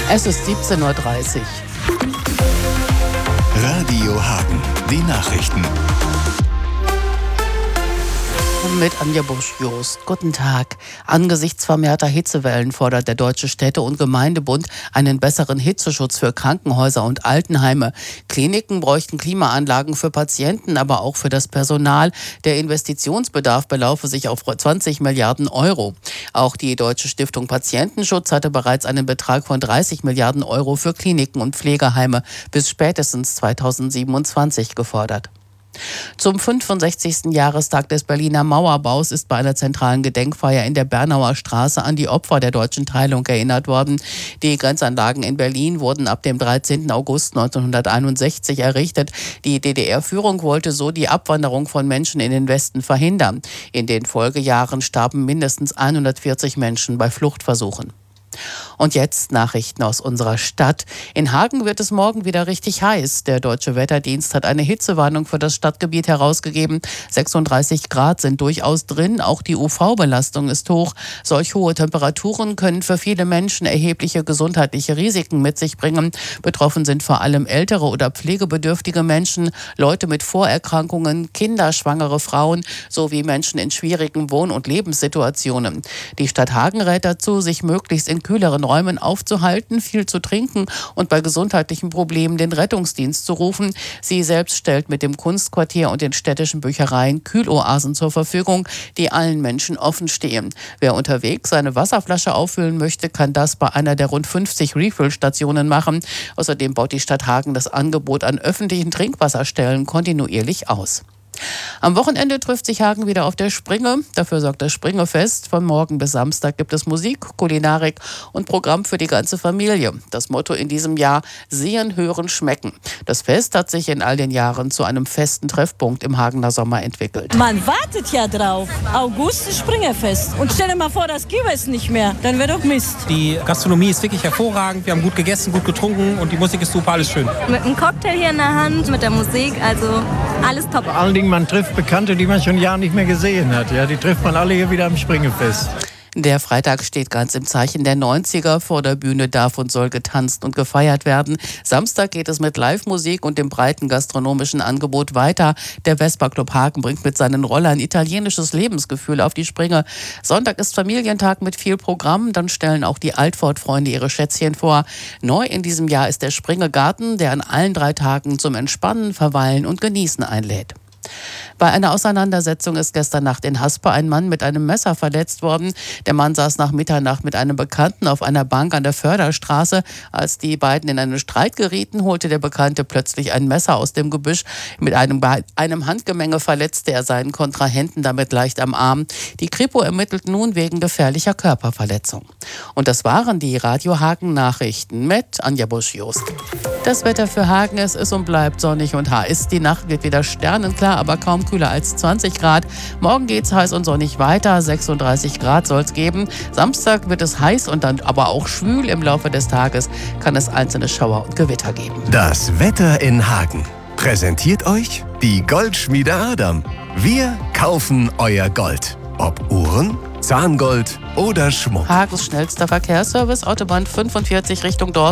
Es ist 17:30 Uhr. Radio Hagen, die Nachrichten. Mit Anja Busch-Jost. Guten Tag. Angesichts vermehrter Hitzewellen fordert der Deutsche Städte- und Gemeindebund einen besseren Hitzeschutz für Krankenhäuser und Altenheime. Kliniken bräuchten Klimaanlagen für Patienten, aber auch für das Personal. Der Investitionsbedarf belaufe sich auf 20 Milliarden Euro. Auch die Deutsche Stiftung Patientenschutz hatte bereits einen Betrag von 30 Milliarden Euro für Kliniken und Pflegeheime bis spätestens 2027 gefordert. Zum 65. Jahrestag des Berliner Mauerbaus ist bei einer zentralen Gedenkfeier in der Bernauer Straße an die Opfer der deutschen Teilung erinnert worden. Die Grenzanlagen in Berlin wurden ab dem 13. August 1961 errichtet. Die DDR-Führung wollte so die Abwanderung von Menschen in den Westen verhindern. In den Folgejahren starben mindestens 140 Menschen bei Fluchtversuchen. Und jetzt Nachrichten aus unserer Stadt. In Hagen wird es morgen wieder richtig heiß. Der Deutsche Wetterdienst hat eine Hitzewarnung für das Stadtgebiet herausgegeben. 36 Grad sind durchaus drin. Auch die UV-Belastung ist hoch. Solch hohe Temperaturen können für viele Menschen erhebliche gesundheitliche Risiken mit sich bringen. Betroffen sind vor allem ältere oder pflegebedürftige Menschen, Leute mit Vorerkrankungen, Kinder, schwangere Frauen sowie Menschen in schwierigen Wohn- und Lebenssituationen. Die Stadt Hagen rät dazu, sich möglichst in kühleren Räumen aufzuhalten, viel zu trinken und bei gesundheitlichen Problemen den Rettungsdienst zu rufen. Sie selbst stellt mit dem Kunstquartier und den städtischen Büchereien Kühloasen zur Verfügung, die allen Menschen offen stehen. Wer unterwegs seine Wasserflasche auffüllen möchte, kann das bei einer der rund 50 Refill-Stationen machen. Außerdem baut die Stadt Hagen das Angebot an öffentlichen Trinkwasserstellen kontinuierlich aus. Am Wochenende trifft sich Hagen wieder auf der Springe. Dafür sorgt das Springefest. Von morgen bis Samstag gibt es Musik, Kulinarik und Programm für die ganze Familie. Das Motto in diesem Jahr: Sehen, Hören, Schmecken. Das Fest hat sich in all den Jahren zu einem festen Treffpunkt im Hagener Sommer entwickelt. Man wartet ja drauf. August ist Springerfest. Und stell dir mal vor, das gäbe es nicht mehr. Dann wäre doch Mist. Die Gastronomie ist wirklich hervorragend. Wir haben gut gegessen, gut getrunken und die Musik ist super, alles schön. Mit einem Cocktail hier in der Hand, mit der Musik, also alles top. Vor allen Dingen, man trifft Bekannte, die man schon Jahre nicht mehr gesehen hat. Ja, die trifft man alle hier wieder am Springefest. Der Freitag steht ganz im Zeichen der 90er. Vor der Bühne darf und soll getanzt und gefeiert werden. Samstag geht es mit Live-Musik und dem breiten gastronomischen Angebot weiter. Der Vespa Club Hagen bringt mit seinen Rollern italienisches Lebensgefühl auf die Sprünge. Sonntag ist Familientag mit viel Programm. Dann stellen auch die Altfort-Freunde ihre Schätzchen vor. Neu in diesem Jahr ist der Springegarten, der an allen 3 Tagen zum Entspannen, Verweilen und Genießen einlädt. Bei einer Auseinandersetzung ist gestern Nacht in Haspe ein Mann mit einem Messer verletzt worden. Der Mann saß nach Mitternacht mit einem Bekannten auf einer Bank an der Förderstraße. Als die beiden in einen Streit gerieten, holte der Bekannte plötzlich ein Messer aus dem Gebüsch. Mit einem Handgemenge verletzte er seinen Kontrahenten damit leicht am Arm. Die Kripo ermittelt nun wegen gefährlicher Körperverletzung. Und das waren die Radio Hagen Nachrichten mit Anja Busch-Jost. Das Wetter für Hagen: Es ist und bleibt sonnig und heiß. Die Nacht wird wieder sternenklar, aber kaum kühler als 20 Grad. Morgen geht's heiß und sonnig weiter. 36 Grad soll es geben. Samstag wird es heiß und dann aber auch schwül. Im Laufe des Tages kann es einzelne Schauer und Gewitter geben. Das Wetter in Hagen präsentiert euch die Goldschmiede Adam. Wir kaufen euer Gold. Ob Uhren, Zahngold oder Schmuck. Hagens schnellster Verkehrsservice, Autobahn 45 Richtung Dortmund.